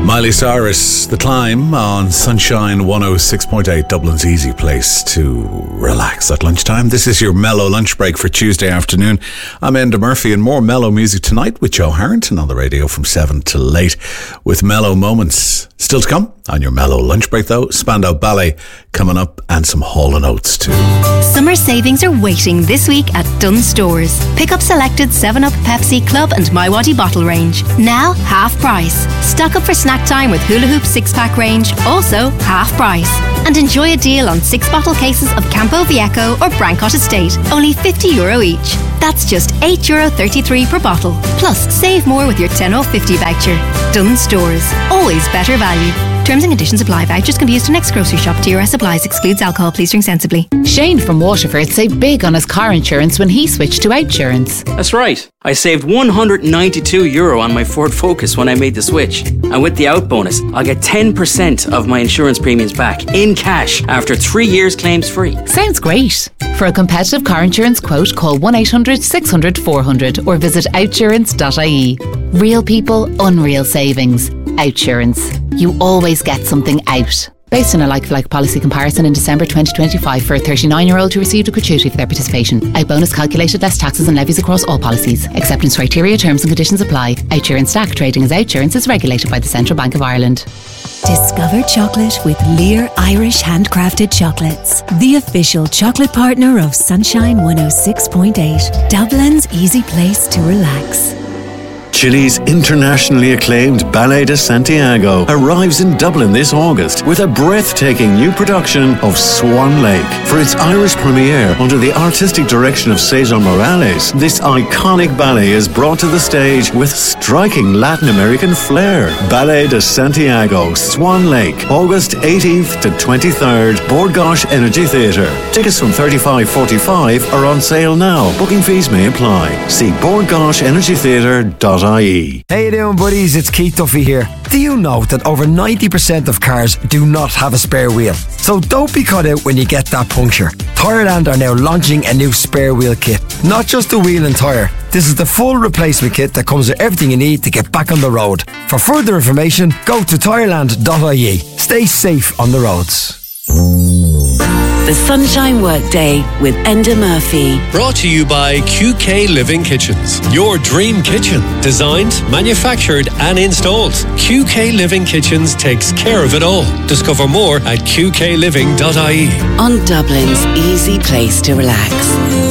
Miley Cyrus, The Climb on Sunshine 106.8, Dublin's easy place to relax at lunchtime. This is your mellow lunch break for Tuesday afternoon. I'm Enda Murphy, and more mellow music tonight with Joe Harrington on the radio from 7 till 8 with mellow moments. Still to come on your mellow lunch break though, Spandau Ballet coming up and some Hall & Oates too. Summer savings are waiting this week at Dunnes Stores. Pick up selected 7-Up, Pepsi, Club and MiWadi bottle range. Now half price. Stock up for snack time with Hula Hoop 6-pack range, also half price. And enjoy a deal on 6-bottle cases of Campo Viejo or Brancott Estate, only €50 each. That's just €8.33 per bottle. Plus, save more with your 10 off 50 voucher. Dunnes Stores. Always better value. Terms and conditions apply. Vouchers can be used to next grocery shop. TRS applies. Excludes alcohol. Please drink sensibly. Shane from Waterford saved big on his car insurance when he switched to Outsurance. That's right. I saved €192 on my Ford Focus when I made the switch. And with the out bonus, I'll get 10% of my insurance premiums back in cash after 3 years claims free. Sounds great. For a competitive car insurance quote, call 1-800-600-400 or visit outsurance.ie. Real people, unreal savings. Outsurance. You always get something out. Based on a like-for-like policy comparison in December 2025 for a 39-year-old who received a gratuity for their participation. Out bonus calculated less taxes and levies across all policies. Acceptance criteria, terms and conditions apply. Outsurance Stack trading as Outsurance is regulated by the Central Bank of Ireland. Discover chocolate with Lear Irish Handcrafted Chocolates. The official chocolate partner of Sunshine 106.8. Dublin's easy place to relax. Chile's internationally acclaimed Ballet de Santiago arrives in Dublin this August with a breathtaking new production of Swan Lake. For its Irish premiere under the artistic direction of Cesar Morales, this iconic ballet is brought to the stage with striking Latin American flair. Ballet de Santiago, Swan Lake, August 18th to 23rd, Bord Gáis Energy Theatre. Tickets from $35.45 are on sale now. Booking fees may apply. See bordgaisenergytheatre.ie. How you doing, buddies? It's Keith Duffy here. Do you know that over 90% of cars do not have a spare wheel? So don't be caught out when you get that puncture. Tyreland are now launching a new spare wheel kit. Not just the wheel and tyre. This is the full replacement kit that comes with everything you need to get back on the road. For further information, go to tyreland.ie. Stay safe on the roads. The Sunshine Workday with Enda Murphy. Brought to you by QK Living Kitchens. Your dream kitchen. Designed, manufactured and installed. QK Living Kitchens takes care of it all. Discover more at qkliving.ie. On Dublin's easy place to relax.